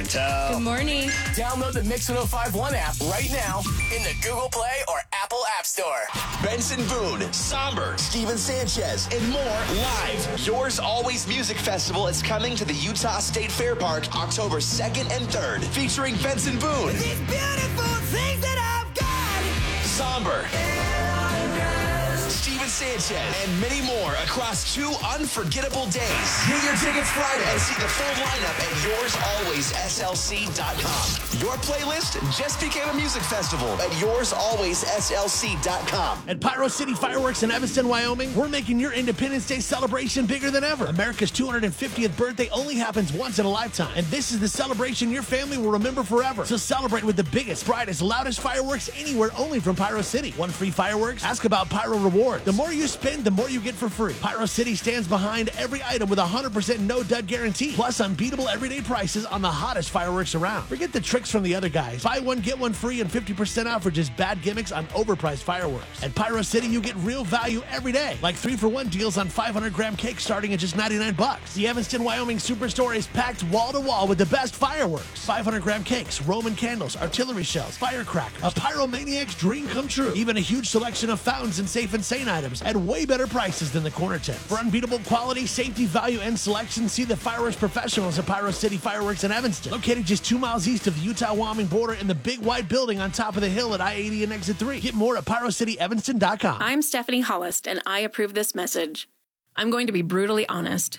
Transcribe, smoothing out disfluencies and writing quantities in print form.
Chantel. Good morning. Download the Mix 1051 app right now in the Google Play or Apple App Store. Benson Boone, Somber, Steven Sanchez, and more live. Yours Always Music Festival is coming to the Utah State Fair Park October 2nd and 3rd, featuring Benson Boone. These beautiful things that I've got. Somber, Steven Sanchez, and many more across 2 unforgettable days. Get your tickets Friday and see the full lineup at yoursalwayslc.com. Your playlist just became a music festival at yoursalwayslc.com. At Pyro City Fireworks in Evanston, Wyoming, we're making your Independence Day celebration bigger than ever. America's 250th birthday only happens once in a lifetime, and this is the celebration your family will remember forever. So celebrate with the biggest, brightest, loudest fireworks anywhere, only from Pyro City. Want free fireworks? Ask about Pyro Rewards. The more you spend, the more you get for free. Pyro City stands behind every item with a 100% no-dud guarantee, plus unbeatable everyday prices on the hottest fireworks around. Forget the tricks from the other guys. Buy one, get one free, and 50% off for just bad gimmicks on overpriced fireworks. At Pyro City, you get real value every day, like 3-for-1 deals on 500-gram cakes starting at just $99. The Evanston, Wyoming Superstore is packed wall-to-wall with the best fireworks. 500-gram cakes, Roman candles, artillery shells, firecrackers, a pyromaniac's dream come true. Even a huge selection of fountains and safe and sane items at way better prices than the corner tent. For unbeatable quality, safety, value, and selection, see the fireworks professionals at Pyro City Fireworks in Evanston. Located just 2 miles east of the Utah-Wyoming border in the big white building on top of the hill at I-80 and Exit 3. Get more at pyrocityevanston.com. I'm Stephanie Hollist, and I approve this message. I'm going to be brutally honest.